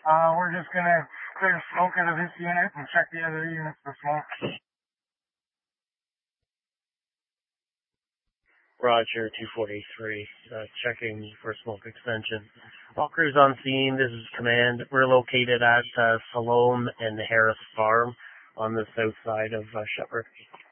We're just gonna clear smoke out of this unit and check the other units for smoke. Roger, 243, checking for smoke extension. All crews on scene, this is command. We're located at Salome and Harris Farm on the south side of Shepherd.